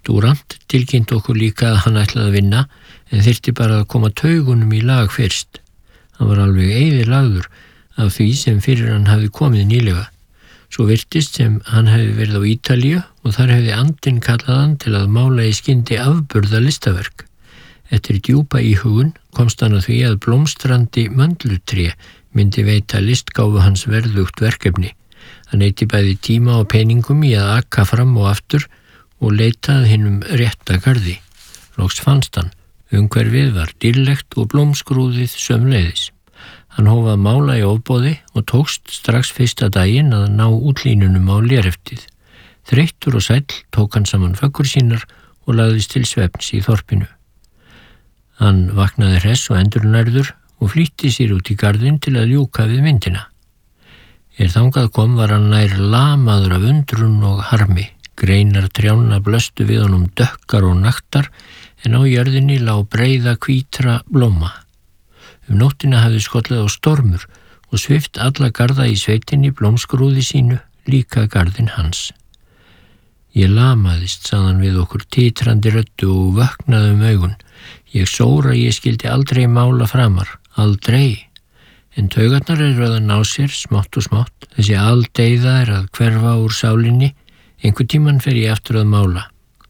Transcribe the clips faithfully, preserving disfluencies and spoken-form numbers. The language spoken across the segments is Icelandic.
Durant tilkynnt okkur líka að hann ætlaði að vinna en þyrfti bara að koma taugunum í lag fyrst. Hann var alveg eyðilagður af því sem fyrir hann hafði komið nýlega. Svo virtist sem hann hefði verið á Ítalíu og þar hefði andinn kallað hann til að mála í skyndi afburða listaverk. Eftir djúpa íhugun komst hann að því að blómstrandi möndlutré myndi veita listgáfu hans verðugt verkefni. Hann eyti bæði tíma og peningum í að aka fram og aftur og leitað hinum rétta garði. Loks fannst hann. Umhverfið var dýrlegt og blómskrúðið sömuleiðis. Hann hóf að mála í ofboði og tókst strax fyrsta daginn að ná útlínunum á léreftið. Þreyttur og sæll tók hann saman föggur sínar og lagðist til svefns í þorpinu. Hann vaknaði hress og endurnærður og flýtti sér út í garðinn til að ljúka við myndina. Er þangað kom var hann nær lamaður af undrun og harmi. Greinar trjánna blöstu við honum dökkar og naktar en á jörðinni lá breiða hvítra blóma. Um nóttina hafði skollið á stormur og svift alla garða í sveitinni blómskrúði sínu, líka garðinn hans. Ég lamaðist, sagðan við okkur titrandi röddu og vöknaði um augun. Ég sóra ég skildi aldrei mála framar, aldrei. En taugarnar eru að ná sér smátt og smátt, þessi aldeiða er að hverfa úr sálinni, einhver tíman fer ég aftur að mála.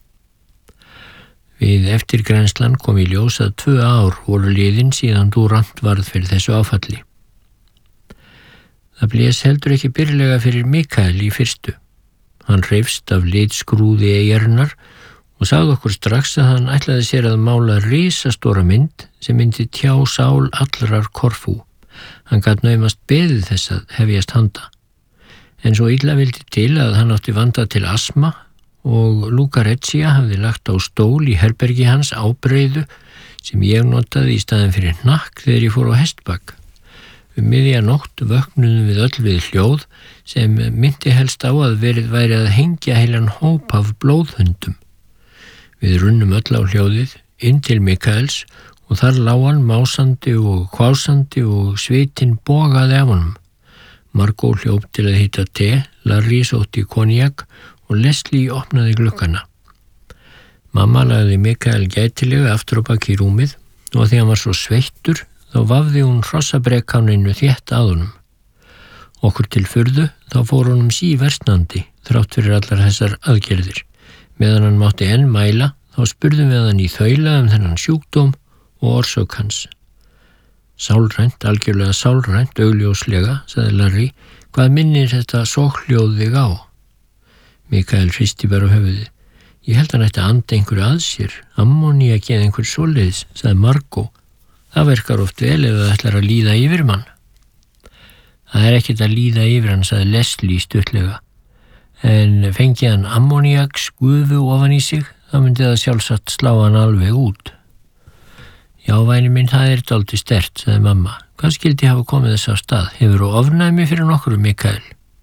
Við eftirgrennslan kom í ljós að tvö ár voru liðin síðan Durant varð fyrir þessu áfalli. Það blés heldur ekki byrlega fyrir Mikael í fyrstu. Hann hreifst af litskrúði eyjarinnar og sagði okkur strax að hann ætlaði sér að mála risastóra mynd sem myndi tjá sál allrar Korfú. Hann gat naumast beðið þess að hefjast handa. En svo illa vildi til að hann átti vanda til astma og Lucrezia hafði lagt á stól í herbergi hans ábreiðu sem ég notaði í staðinn fyrir hnakk þegar ég fór á hestbak. Um miðja nótt vöknuðum við öll við hljóð sem myndi helst á að verið væri að hengja heilan hóp af blóðhundum. Við runnum öll á hljóðið inn til Mikaels og þar lá hann másandi og hvásandi og svitinn bogaði af honum. Margó hljóp til að hita te, Larry sótti konjak og Leslie opnaði glukkana. Mamma lagði Mikael gætilega aftur á bak í rúmið og því hann var svo sveittur þá vafði hún hrossabrekkáninu þétt að honum. Okkur til furðu þá fór honum síversnandi þrátt fyrir allar þessar aðgerðir. Meðan hann mátti enn mæla þá spurðum við hann í þaula um þennan sjúkdóm og orsök hans. Sálrænt, algjörlega sálrænt, augljóslega, sagði Larry, hvað minnir þetta sóhljóð þig á? Mikael hristi bara höfuðið. Ég held hann ætti að anda einhverju að sér, ammóníak eða einhver svoleiðis, sagði Margó. Það verkar oft vel ef það ætlar að líða yfir mann. Það er ekkert að líða yfir hann, sagði Leslie stuttlega. En fengi hann ammóníak gufu ofan í sig, þá myndi það sjálfsagt slá hann alveg út. Já, væni minn, það er dálítið sterkt, sagði mamma. Hvað skildi hafa komið þess af stað? Hefurðu ofnæmi fyrir nokkru, Mikael?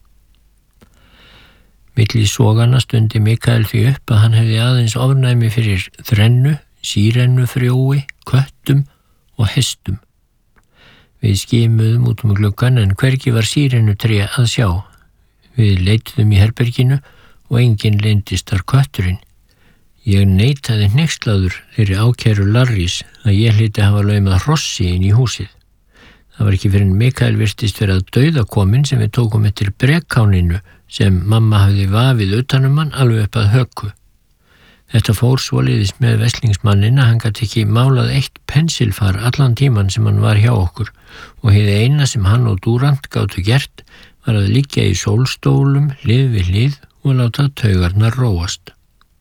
Milli sogana stundi Mikael því upp að hann hefði aðeins ofnæmi fyrir þrennu, sírennufrjói, köttum og hestum. Við skimuðum út um gluggann en hvergi var sírennutré að sjá. Við leituðum í herberginu og enginn leyndist þar kötturinn. Ég neitaði hneykslaður þeirri ákæru Larrys að ég hlyti hafa laumað hrossi inn í húsið. Það var ekki fyrir en Mikael virtist vera að dauða komin sem við tókum eftir brekkáninu sem mamma hafði vafið utanum hann alveg upp að höku. Þetta fór svoleiðis með veslingsmannin að hann gat ekki málað eitt pensilfar allan tíman sem hann var hjá okkur og hið eina sem hann og Durant gátu gert var að liggja í sólstólum hlið við hlið og láta taugarnar róast.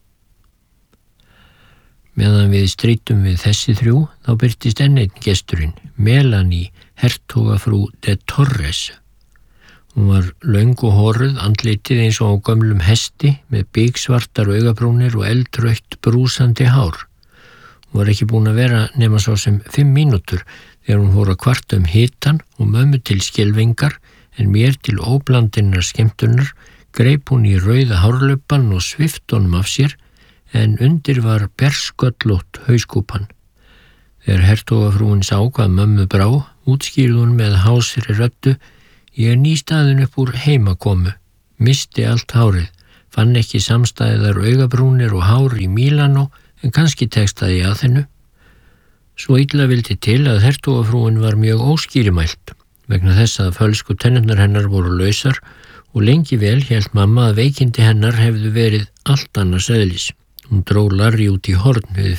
Meðan við strítum við þessi þrjú þá birtist enn einn gesturinn, Melanie, hertogafrú de Torres. Hún var löng og horuð, andlitið eins og á gömlum hesti með biksvartar augabrúnir og eldrautt brúsandi hár. Hún var ekki búin að vera nema svo sem fimm mínútur þegar hún fór að kvarta um hitan og mömmu til skelfingar en mér til óblandinnar skemmtunar greip hún í rauða hárlöpan og svift honum af sér en undir var bersköllótt hauskúpan. Þegar hertogafrúin sá hvað mömmu brá, útskýrði hún með hásri röddu: Ég er nýstaðin upp úr heimakomu, misti allt hárið, fann ekki samstæðar augabrúnir og hár í Mílanó, en kannski tekst það í Aþenu. Svo illa vildi til að hertugafrúin var mjög óskýrimælt vegna þess að fölsku tennurnar hennar voru lausar og lengi vel hélt mamma að veikindi hennar hefðu verið allt annars eðlis. Hún dró Larry út í horn við